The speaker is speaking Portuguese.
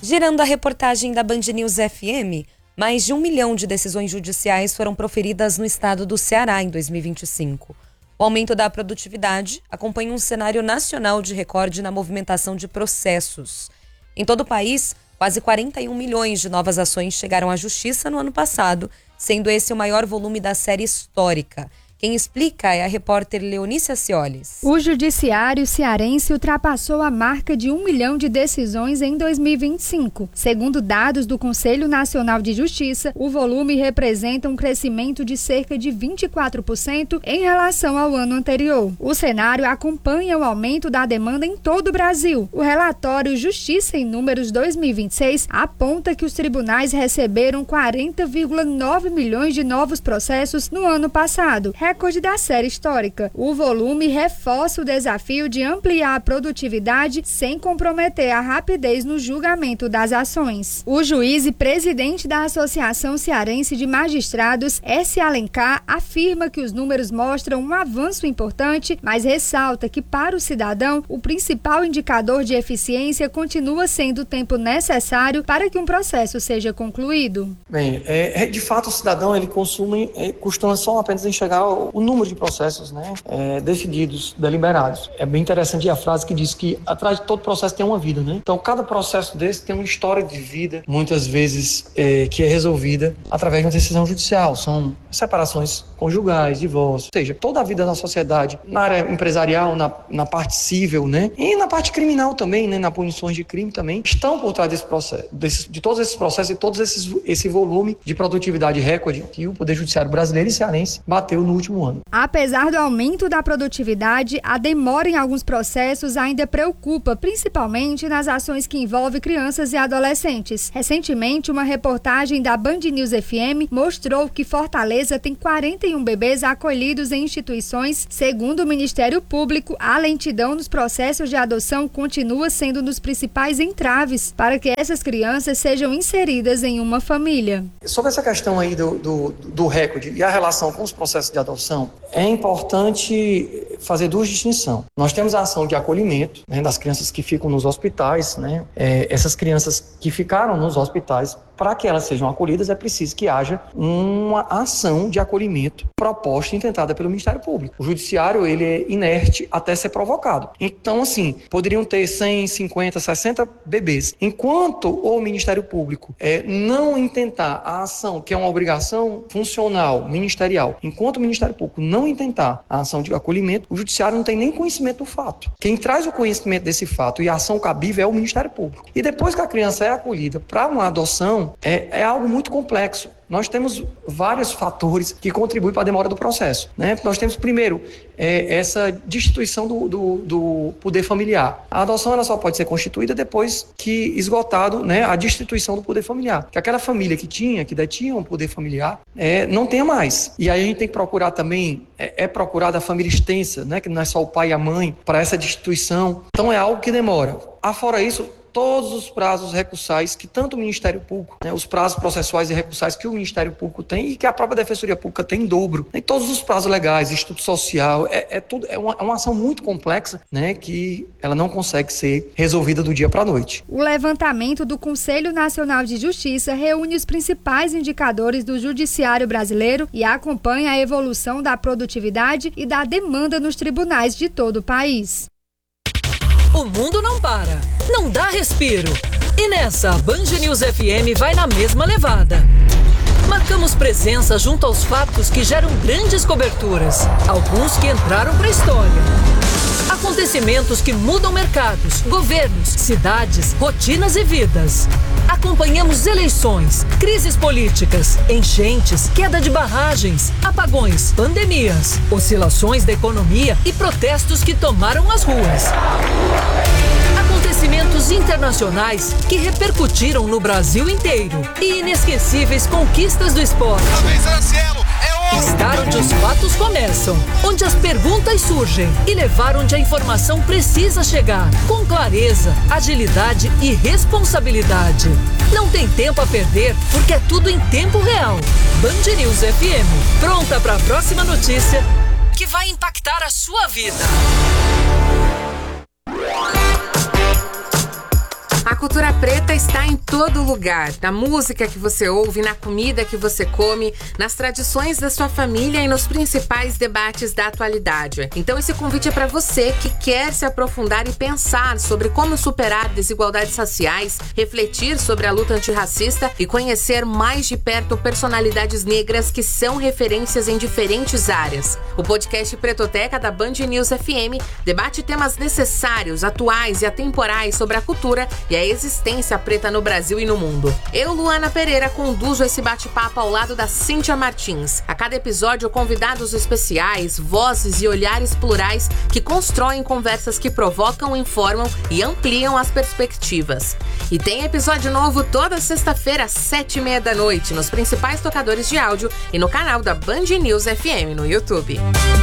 Girando a reportagem da Band News FM, mais de 1 milhão de decisões judiciais foram proferidas no estado do Ceará em 2025. O aumento da produtividade acompanha um cenário nacional de recorde na movimentação de processos. Em todo o país, quase 41 milhões de novas ações chegaram à justiça no ano passado, sendo esse o maior volume da série histórica. Quem explica é a repórter Leonice Acioles. O judiciário cearense ultrapassou a marca de 1 milhão de decisões em 2025. Segundo dados do Conselho Nacional de Justiça, o volume representa um crescimento de cerca de 24% em relação ao ano anterior. O cenário acompanha o aumento da demanda em todo o Brasil. O relatório Justiça em Números 2026 aponta que os tribunais receberam 40,9 milhões de novos processos no ano passado, recorde da série histórica. O volume reforça o desafio de ampliar a produtividade sem comprometer a rapidez no julgamento das ações. O juiz e presidente da Associação Cearense de Magistrados, S. Alencar, afirma que os números mostram um avanço importante, mas ressalta que, para o cidadão, o principal indicador de eficiência continua sendo o tempo necessário para que um processo seja concluído. Bem, de fato, o cidadão ele costuma só apenas enxergar o número de processos, decididos, deliberados. É bem interessante a frase que diz que atrás de todo processo tem uma vida, Então, cada processo desse tem uma história de vida, muitas vezes que é resolvida através de uma decisão judicial. São separações conjugais, divórcio, ou seja, toda a vida da sociedade, na área empresarial, na parte civil, E na parte criminal também, na punições de crime também, estão por trás desse processo, de todos esses processos e todos esse volume de produtividade recorde que o Poder Judiciário brasileiro e cearense bateu no último ano. Apesar do aumento da produtividade, a demora em alguns processos ainda preocupa, principalmente nas ações que envolvem crianças e adolescentes. Recentemente, uma reportagem da Band News FM mostrou que Fortaleza tem 41 bebês acolhidos em instituições. Segundo o Ministério Público, a lentidão nos processos de adoção continua sendo um dos principais entraves para que essas crianças sejam inseridas em uma família. Sobre essa questão aí do recorde e a relação com os processos de adoção, é importante fazer duas distinções. Nós temos a ação de acolhimento, das crianças que ficam nos hospitais, Essas crianças que ficaram nos hospitais, para que elas sejam acolhidas, é preciso que haja uma ação de acolhimento proposta e intentada pelo Ministério Público. O judiciário, ele é inerte até ser provocado. Então, poderiam ter 100, 50, 60 bebês. Enquanto o Ministério Público não intentar a ação, que é uma obrigação funcional, ministerial, enquanto o Ministério Público não intentar a ação de acolhimento, o judiciário não tem nem conhecimento do fato. Quem traz o conhecimento desse fato e a ação cabível é o Ministério Público. E depois que a criança é acolhida para uma adoção, é algo muito complexo. Nós temos vários fatores que contribuem para a demora do processo. Nós temos, primeiro, essa destituição do poder familiar. A adoção ela só pode ser constituída depois que esgotado a destituição do poder familiar. Que aquela família que detinha um poder familiar, não tenha mais. E aí a gente tem que procurar também, procurar da família extensa, que não é só o pai e a mãe, para essa destituição. Então é algo que demora. Afora isso, todos os prazos recursais que tanto o Ministério Público, os prazos processuais e recursais que o Ministério Público tem e que a própria Defensoria Pública tem em dobro, em todos os prazos legais, Instituto Social, é uma ação muito complexa, que ela não consegue ser resolvida do dia para a noite. O levantamento do Conselho Nacional de Justiça reúne os principais indicadores do judiciário brasileiro e acompanha a evolução da produtividade e da demanda nos tribunais de todo o país. O mundo não para, não dá respiro. E nessa, a Band News FM vai na mesma levada. Marcamos presença junto aos fatos que geram grandes coberturas, alguns que entraram para a história. Acontecimentos que mudam mercados, governos, cidades, rotinas e vidas. Acompanhamos eleições, crises políticas, enchentes, queda de barragens, apagões, pandemias, oscilações da economia e protestos que tomaram as ruas. Acontecimentos internacionais que repercutiram no Brasil inteiro e inesquecíveis conquistas do esporte. Estar onde os fatos começam, onde as perguntas surgem e levar onde a informação precisa chegar, com clareza, agilidade e responsabilidade. Não tem tempo a perder, porque é tudo em tempo real. Band News FM, pronta para a próxima notícia que vai impactar a sua vida. A A cultura preta está em todo lugar, na música que você ouve, na comida que você come, nas tradições da sua família e nos principais debates da atualidade. Então esse convite é para você que quer se aprofundar e pensar sobre como superar desigualdades raciais, refletir sobre a luta antirracista e conhecer mais de perto personalidades negras que são referências em diferentes áreas. O podcast Pretoteca da Band News FM debate temas necessários, atuais e atemporais sobre a cultura e a existência preta no Brasil e no mundo. Eu, Luana Pereira, conduzo esse bate-papo ao lado da Cíntia Martins. A cada episódio, convidados especiais, vozes e olhares plurais que constroem conversas que provocam, informam e ampliam as perspectivas. E tem episódio novo toda sexta-feira às 7h30 da noite nos principais tocadores de áudio e no canal da Band News FM no YouTube.